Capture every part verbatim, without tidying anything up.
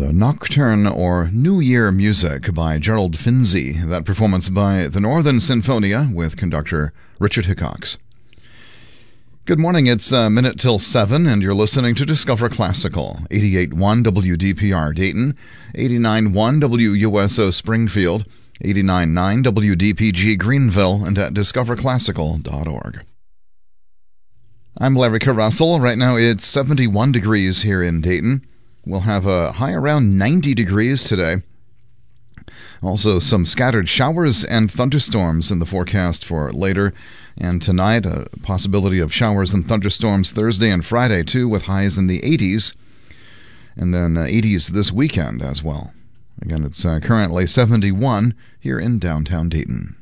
The Nocturne or New Year Music by Gerald Finzi. That performance by the Northern Sinfonia with conductor Richard Hickox. Good morning, it's a minute till seven, and you're listening to Discover Classical, eighty-eight point one W D P R Dayton, eighty-nine point one W U S O Springfield, eighty-nine point nine W D P G Greenville, and at discover classical dot org. I'm Larry Russell. Right now it's seventy-one degrees here in Dayton. We'll have a high around ninety degrees today. Also some scattered showers and thunderstorms in the forecast for later. And tonight, a possibility of showers and thunderstorms Thursday and Friday, too, with highs in the eighties. And then uh, eighties this weekend as well. Again, it's uh, currently seventy-one here in downtown Dayton.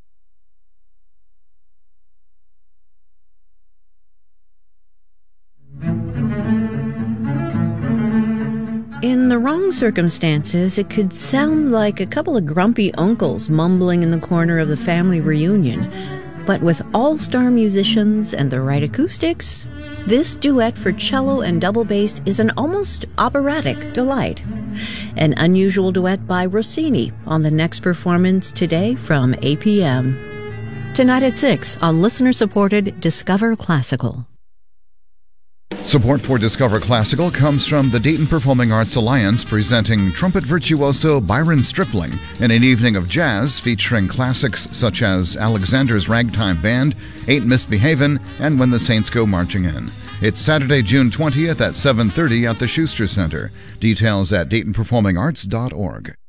In the wrong circumstances, it could sound like a couple of grumpy uncles mumbling in the corner of the family reunion. But with all-star musicians and the right acoustics, this duet for cello and double bass is an almost operatic delight. An unusual duet by Rossini on the next performance today from eight p.m. Tonight at six on listener-supported Discover Classical. Support for Discover Classical comes from the Dayton Performing Arts Alliance, presenting trumpet virtuoso Byron Stripling in an evening of jazz featuring classics such as Alexander's Ragtime Band, Ain't Misbehavin', and When the Saints Go Marching In. It's Saturday, June twentieth at seven thirty at the Schuster Center. Details at dayton performing arts dot org.